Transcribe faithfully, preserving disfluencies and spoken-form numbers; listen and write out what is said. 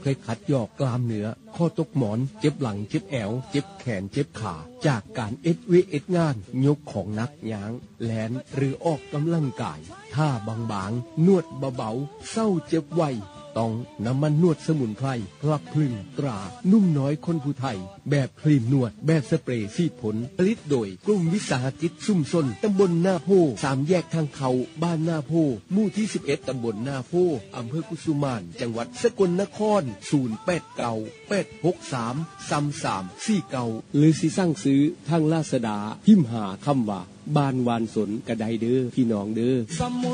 เคล็ดขัดยอกกล้ามเนื้อข้อตกหมอนเจ็บหลังเจ็บแอวเจ็บแขนเจ็บขาจากการเอ็ดเวเอ็ดงานยกของนักยางแลนหรือออกกำลังกายท่าบางๆนวดเบาๆเศร้าเจ็บไวต้องน้ำมันนวดสมุนไพรพลับพลึงตรานุ่มน้อยคนผู้ไทยแบบครีมนวดแบบสเปรย์ซีดผลผลิตโดยกลุ่มวิสาหกิจชุมชนตำบลนาโพสามแยกทางเขาบ้านนาโพหมู่ที่สิบเอ็ดตำบลนาโพอำเภอกุสุมานจังหวัดสกลนครศูนย์แปดเก้าแปดหกสามสามสามสี่เก้าหรือสิสั่งซื้อทางลาซาด้าพิมพ์หาคำว่าบ้านวานสนกระไดเด้อพี่น้องเด้อ